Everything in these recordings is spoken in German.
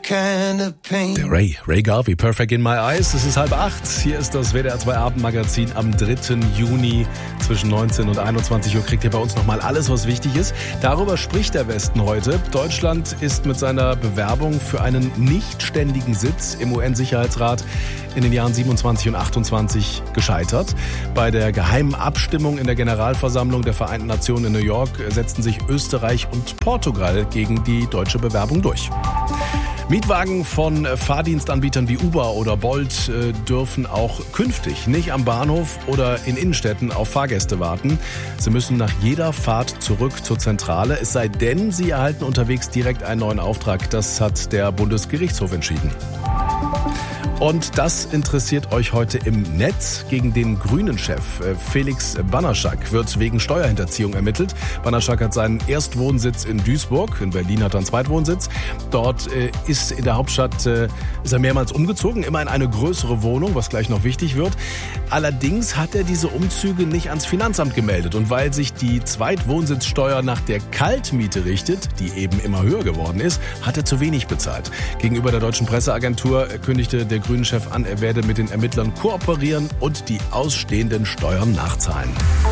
Der Ray Garvey, Perfect in My Eyes. Es ist 7:30. Hier ist das WDR 2 Abendmagazin am 3. Juni. Zwischen 19 und 21 Uhr kriegt ihr bei uns nochmal alles, was wichtig ist. Darüber spricht der Westen heute. Deutschland ist mit seiner Bewerbung für einen nicht ständigen Sitz im UN-Sicherheitsrat in den Jahren 27 und 28 gescheitert. Bei der geheimen Abstimmung in der Generalversammlung der Vereinten Nationen in New York setzten sich Österreich und Portugal gegen die deutsche Bewerbung durch. Mietwagen von Fahrdienstanbietern wie Uber oder Bolt dürfen auch künftig nicht am Bahnhof oder in Innenstädten auf Fahrgäste warten. Sie müssen nach jeder Fahrt zurück zur Zentrale, es sei denn, sie erhalten unterwegs direkt einen neuen Auftrag. Das hat der Bundesgerichtshof entschieden. Und das interessiert euch heute im Netz. Gegen den Grünen-Chef Felix Banaschak wird wegen Steuerhinterziehung ermittelt. Banaschak hat seinen Erstwohnsitz in Duisburg. In Berlin hat er einen Zweitwohnsitz. Dort ist in der Hauptstadt ist er mehrmals umgezogen, immer in eine größere Wohnung, was gleich noch wichtig wird. Allerdings hat er diese Umzüge nicht ans Finanzamt gemeldet. Und weil sich die Zweitwohnsitzsteuer nach der Kaltmiete richtet, die eben immer höher geworden ist, hat er zu wenig bezahlt. Gegenüber der deutschen Presseagentur kündigte der Grünen-Chef an, er werde mit den Ermittlern kooperieren und die ausstehenden Steuern nachzahlen.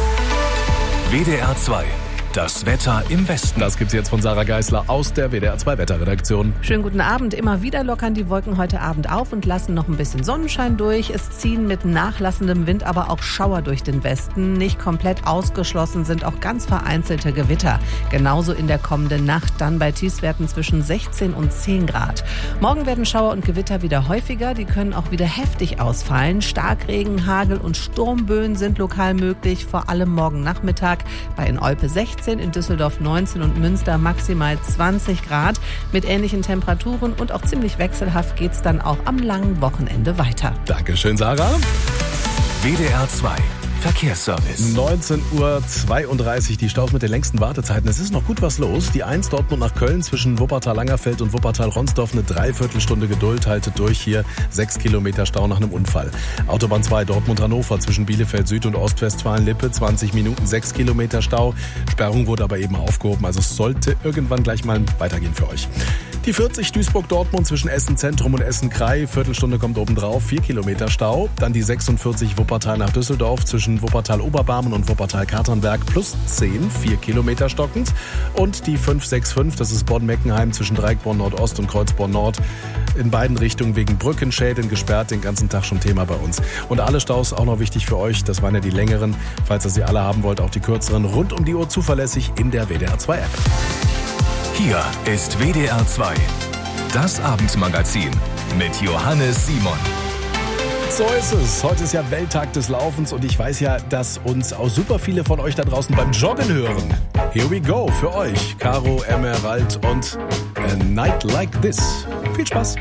WDR 2. Das Wetter im Westen. Das gibt's jetzt von Sarah Geisler aus der WDR 2 Wetterredaktion. Schönen guten Abend. Immer wieder lockern die Wolken heute Abend auf und lassen noch ein bisschen Sonnenschein durch. Es ziehen mit nachlassendem Wind aber auch Schauer durch den Westen. Nicht komplett ausgeschlossen sind auch ganz vereinzelte Gewitter. Genauso in der kommenden Nacht, dann bei Tiefstwerten zwischen 16 und 10 Grad. Morgen werden Schauer und Gewitter wieder häufiger. Die können auch wieder heftig ausfallen. Starkregen, Hagel und Sturmböen sind lokal möglich. Vor allem morgen Nachmittag bei in Olpe 16. In Düsseldorf 19 und Münster maximal 20 Grad. Mit ähnlichen Temperaturen und auch ziemlich wechselhaft geht's dann auch am langen Wochenende weiter. Dankeschön, Sarah. WDR 2. Verkehrsservice. 19:32 Uhr, die Staus mit den längsten Wartezeiten. Es ist noch gut was los. Die 1 Dortmund nach Köln zwischen Wuppertal-Langerfeld und Wuppertal-Ronsdorf, eine Dreiviertelstunde Geduld, haltet durch hier. 6 Kilometer Stau nach einem Unfall. Autobahn 2 Dortmund-Hannover zwischen Bielefeld Süd und Ostwestfalen-Lippe, 20 Minuten, 6 Kilometer Stau. Sperrung wurde aber eben aufgehoben, also es sollte irgendwann gleich mal weitergehen für euch. Die 40 Duisburg-Dortmund zwischen Essen-Zentrum und Essen-Krei, Viertelstunde kommt obendrauf, 4 Kilometer Stau. Dann die 46 Wuppertal nach Düsseldorf zwischen Wuppertal-Oberbarmen und Wuppertal-Katernberg plus 10, 4 Kilometer stockend. Und die 565, das ist Bonn-Meckenheim zwischen Dreieckborn Nordost und Kreuzborn Nord. In beiden Richtungen wegen Brückenschäden gesperrt, den ganzen Tag schon Thema bei uns. Und alle Staus auch noch wichtig für euch, das waren ja die längeren. Falls ihr sie alle haben wollt, auch die kürzeren, rund um die Uhr zuverlässig in der WDR 2 App. Hier ist WDR 2. Das Abendmagazin mit Johannes Simon. So ist es. Heute ist ja Welttag des Laufens und ich weiß ja, dass uns auch super viele von euch da draußen beim Joggen hören. Here we go für euch. Caro, Emerald und A Night Like This. Viel Spaß.